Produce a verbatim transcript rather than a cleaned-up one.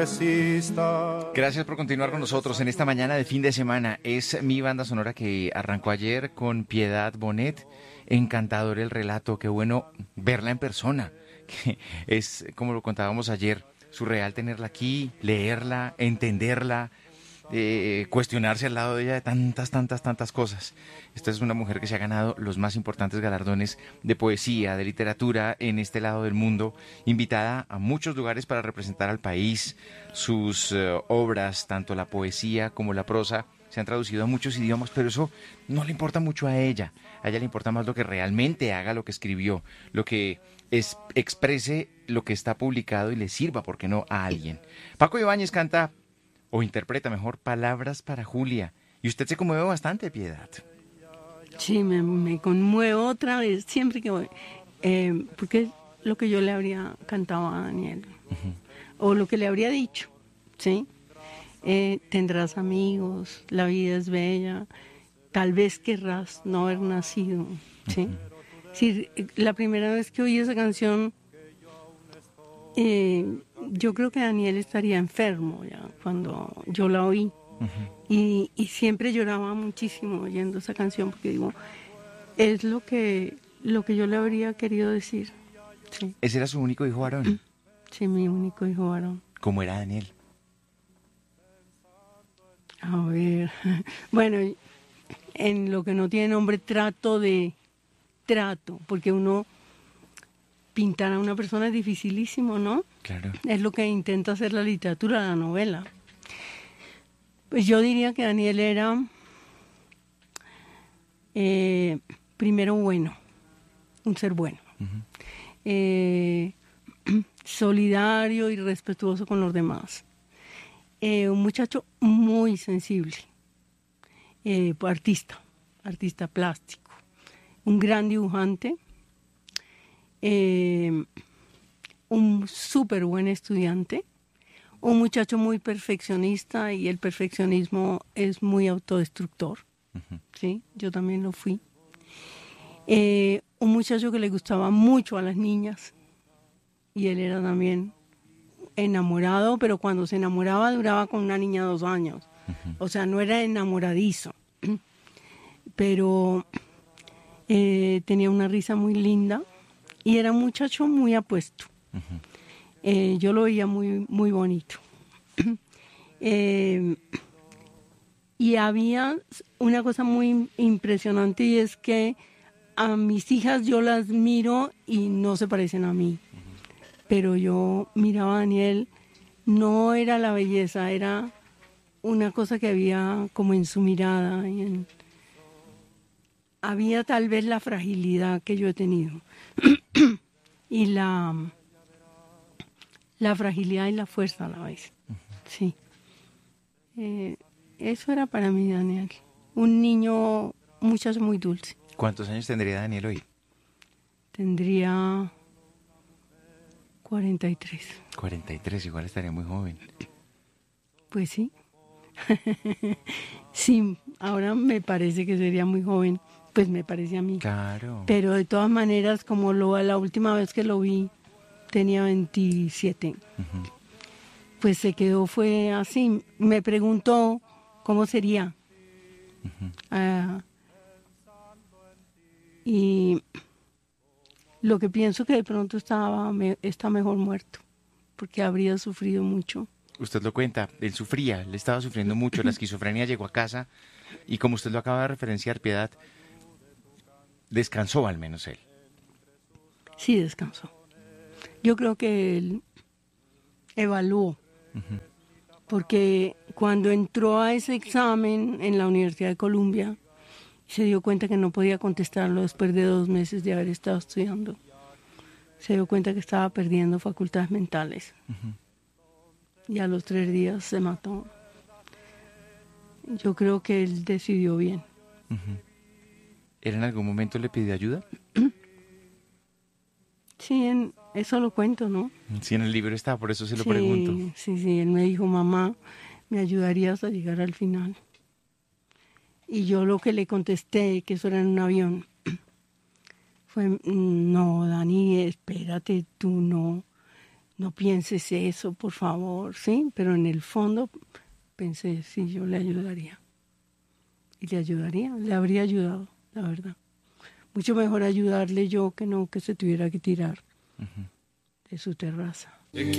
Gracias por continuar con nosotros en esta mañana de fin de semana. Es mi banda sonora que arrancó ayer con Piedad Bonet. Encantador el relato, qué bueno verla en persona. Que es, como lo contábamos ayer, surreal tenerla aquí, leerla, entenderla, eh, cuestionarse al lado de ella de tantas, tantas, tantas cosas. Esta es una mujer que se ha ganado los más importantes galardones de poesía, de literatura en este lado del mundo, invitada a muchos lugares para representar al país. Sus uh, obras, tanto la poesía como la prosa, se han traducido a muchos idiomas, pero eso no le importa mucho a ella. A ella le importa más lo que realmente haga lo que escribió, lo que es, exprese lo que está publicado y le sirva, ¿por qué no?, a alguien. Paco Ibáñez canta, o interpreta mejor, Palabras para Julia. Y usted se conmueve bastante, Piedad. Sí, me, me conmuevo otra vez, siempre que voy. Eh, porque es lo que yo le habría cantado a Daniel. Uh-huh. O lo que le habría dicho, ¿sí? Eh, tendrás amigos, la vida es bella, tal vez querrás no haber nacido, ¿sí? Uh-huh. Sí, la primera vez que oí esa canción, eh, yo creo que Daniel estaría enfermo ya cuando yo la oí. Uh-huh. y, y siempre lloraba muchísimo oyendo esa canción porque digo, es lo que, lo que yo le habría querido decir. Sí. ¿Ese era su único hijo varón? Sí, mi único hijo varón. ¿Cómo era Daniel? A ver, bueno, en lo que no tiene nombre trato de trato, porque uno pintar a una persona es dificilísimo, ¿no? Claro. Es lo que intenta hacer la literatura, la novela. Pues yo diría que Daniel era eh, primero bueno, un ser bueno, uh-huh. eh, solidario y respetuoso con los demás. Eh, un muchacho muy sensible, eh, artista, artista plástico, un gran dibujante, eh, un súper buen estudiante, un muchacho muy perfeccionista y el perfeccionismo es muy autodestructor, uh-huh. ¿Sí? Yo también lo fui. Eh, un muchacho que le gustaba mucho a las niñas y él era también enamorado, pero cuando se enamoraba duraba con una niña dos años. Uh-huh. O sea, no era enamoradizo, pero eh, tenía una risa muy linda y era un muchacho muy apuesto. Uh-huh. Eh, yo lo veía muy, muy bonito. eh, y había una cosa muy impresionante y es que a mis hijas yo las miro y no se parecen a mí. Pero yo miraba a Daniel, no era la belleza, era una cosa que había como en su mirada. Y en... había tal vez la fragilidad que yo he tenido. y la, la fragilidad y la fuerza a la vez. Sí. Eh, eso era para mí, Daniel. Un niño, un muchacho muy dulce. ¿Cuántos años tendría Daniel hoy? Tendría cuarenta y tres. cuarenta y tres, igual estaría muy joven. Pues sí. Sí, ahora me parece que sería muy joven, pues me parece a mí. Claro. Pero de todas maneras, como lo la última vez que lo vi, tenía veintisiete. Uh-huh. Pues se quedó, fue así. Me preguntó cómo sería. Uh-huh. Uh, y lo que pienso que de pronto estaba me, está mejor muerto, porque habría sufrido mucho. Usted lo cuenta, él sufría, él estaba sufriendo mucho, la esquizofrenia llegó a casa y como usted lo acaba de referenciar, Piedad, descansó al menos él. Sí, descansó. Yo creo que él evaluó, uh-huh. porque cuando entró a ese examen en la Universidad de Columbia, se dio cuenta que no podía contestarlo después de dos meses de haber estado estudiando. Se dio cuenta que estaba perdiendo facultades mentales. Uh-huh. Y a los tres días se mató. Yo creo que él decidió bien. Uh-huh. ¿Él en algún momento le pidió ayuda? Sí, en, eso lo cuento, ¿no? Sí, en el libro está, por eso se lo sí, pregunto. Sí, sí, él me dijo, mamá, ¿me ayudarías a llegar al final? Y yo lo que le contesté, que eso era en un avión, fue, no, Dani, espérate, tú no, no pienses eso, por favor, ¿sí? Pero en el fondo pensé, sí, yo le ayudaría. Y le ayudaría, le habría ayudado, la verdad. Mucho mejor ayudarle yo que no que se tuviera que tirar uh-huh. de su terraza.